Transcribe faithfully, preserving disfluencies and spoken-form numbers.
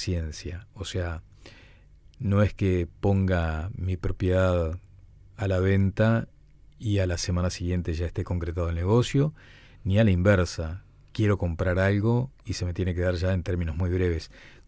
paciencia. O sea, no es que ponga mi propiedad a la venta y a la semana siguiente ya esté concretado el negocio, ni a la inversa. Quiero comprar algo y se me tiene que dar ya en términos muy breves.